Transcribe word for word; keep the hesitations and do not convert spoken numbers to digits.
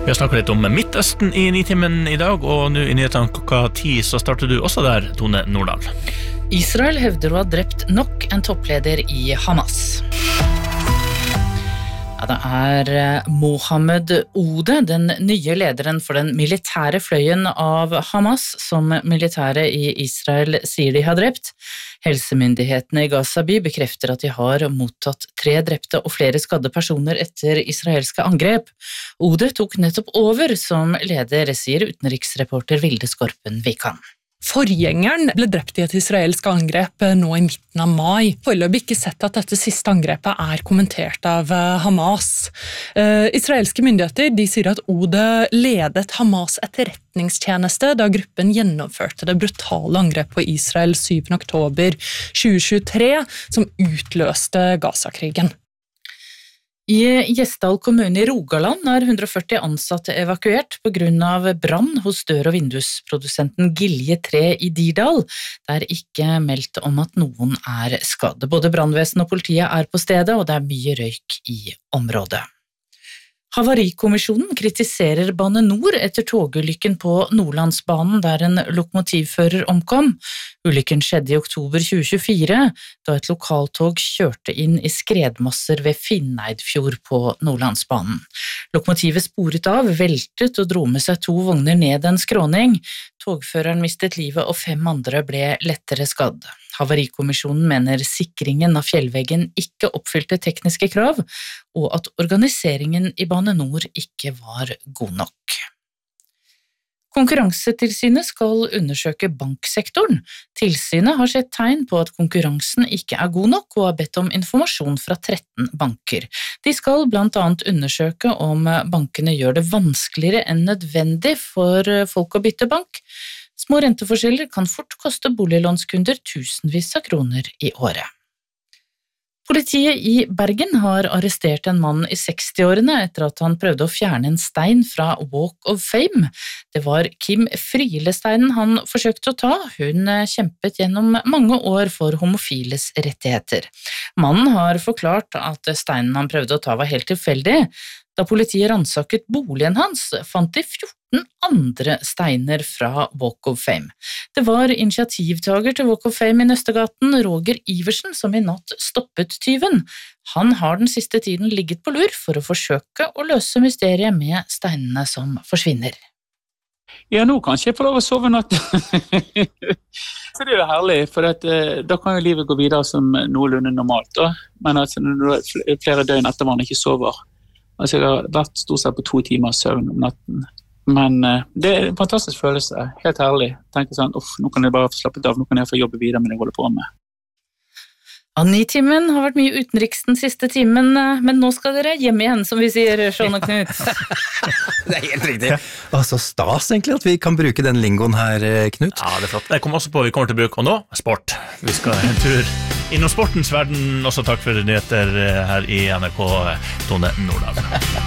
Vi har snakket litt om Midtøsten i Nitimen i dag, og nå i nyhetene klokka ti så starter du også der, Tone Nordahl. Israel hevder å ha drept nok en toppleder i Hamas. Ja, det er Mohammed Ode, den nye lederen for den militære fløyen av Hamas, som militæret i Israel sier de har drept. Helsemyndighetene i Gaza by bekrefter at de har mottatt tre drepte og flere skadde personer etter israelske angrep. Ode tok nettopp over som leder, sier utenriksreporter Vilde Skorpen Vikan. Forgjengeren ble drept i et israelsk angrep nå i midten av mai. Foreløpig ikke sett at dette siste angrepet er kommentert av Hamas. Eh, israelske myndigheter de sier at Ode ledet Hamas etterretningstjeneste da gruppen gjennomførte det brutale angrepet på Israel syvende oktober tjue tjuetre, som utløste Gaza-krigen. I Gjesdal kommune i Rogaland er hundre og førti ansatte evakuert på grunn av brann hos dør- og vindusprodusenten Gilje tre i Dirdal. Det er ikke meldt om at noen er skadd. Både brannvesen og politiet er på stedet, og det er mye røyk i området. Havarikommisjonen kritiserer Bane Nor etter togulykken på Nordlandsbanen der en lokomotivfører omkom. Ulykken skjedde i oktober tjue tjuefire, da et lokaltog kjørte inn i skredmasser ved Finneidfjord på Nordlandsbanen. Lokomotivet sporet av, veltet og dro med seg to vogner ned en skråning. Togføreren mistet livet og fem andre ble lettere skadd. Havarikommisjonen mener sikringen av fjellveggen ikke oppfylte tekniske krav, og at organiseringen i Bane Nor ikke var god nok. Konkurransetilsynet skal undersøke banksektoren. Tilsynet har sett tegn på at konkurransen ikke er god nok og har bedt om informasjon fra tretten banker. De skal blant annet undersøke om bankene gjør det vanskeligere enn nødvendig for folk å bytte bank. Små renteforskjeller kan fort koste boliglånskunder tusenvis av kroner i året. Politiet i Bergen har arrestert en mann i sekstiårene etter at han prøvde å fjerne en stein fra Walk of Fame. Det var Kim Frielesteinen han forsøkte å ta. Hun kjempet gjennom mange år for homofiles rettigheter. Mannen har forklart at steinen han prøvde å ta var helt tilfeldig. Da politiet ransaket boligen hans, fant de fjorten andre steiner fra Walk of Fame. Det var initiativtager til Walk of Fame i Nøstegaten, Roger Iversen, som i natt stoppet tyven. Han har den siste tiden ligget på lur for å forsøke å løse mysteriet med steinene som forsvinner. Ja, nå kan ikke jeg få lov å sove natt. Så det er jo herlig, for at, da kan jo livet gå videre som noenlunde normalt. Da. Men altså, når det er flere døgn etter man ikke sover. Altså, jeg har vært stort sett på to timer søvn om natten. Men uh, det er en fantastisk følelse, helt herlig. Tenker sånn, uff, nå kan jeg bare få slappet av, nå kan jeg få jobbe videre med det jeg holder på med. Ja, Nitimen har vært mye utenriks den siste timen, men nå skal dere hjem igjen, som vi sier, Sean og Knut. Det er helt riktig. Og så stas egentlig at vi kan bruke den lingoen her, Knut. Ja, det er flott. Det kommer også på vi kommer til å bruke, og nå, sport. Vi skal en tur innom sportens verden. Også takk for nyheter her i N R K, Tone Nordahl.